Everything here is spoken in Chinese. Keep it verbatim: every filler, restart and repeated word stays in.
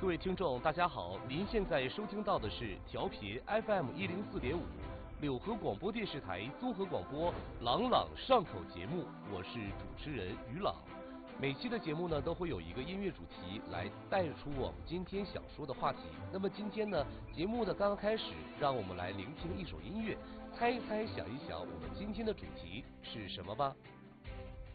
各位听众，大家好，您现在收听到的是调频 F M 一零四点五，柳河广播电视台综合广播朗朗上口节目，我是主持人于朗。每期的节目呢，都会有一个音乐主题来带出我们今天想说的话题。那么今天呢，节目的刚刚开始，让我们来聆听一首音乐，猜一猜，想一想，我们今天的主题是什么吧？